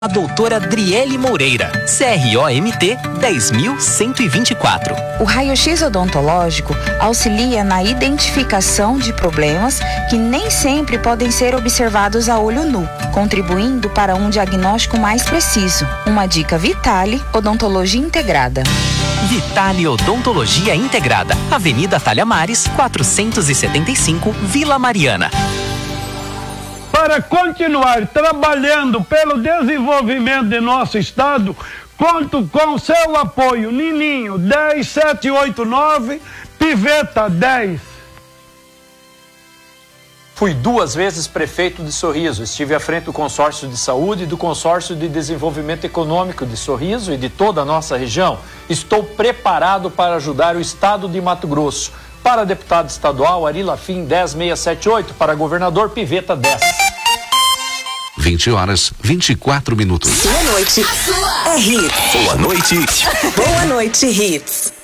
A doutora Adriele Moreira, CROMT 10.124. O raio-x odontológico auxilia na identificação de problemas que nem sempre podem ser observados a olho nu, contribuindo para um diagnóstico mais preciso. Uma dica Vitale Odontologia Integrada. Vitale Odontologia Integrada, Avenida Talhamares, 475, Vila Mariana. Para continuar trabalhando pelo desenvolvimento de nosso estado, conto com seu apoio. Nininho 10789, Piveta 10. Fui 2 vezes prefeito de Sorriso. Estive à frente do consórcio de saúde e do consórcio de desenvolvimento econômico de Sorriso e de toda a nossa região. Estou preparado para ajudar o estado de Mato Grosso. Para deputado estadual, Ari Lafim 10678. Para governador, Piveta 10. 20h24. Boa noite. A sua é Hits. Boa noite. Boa noite, Hits.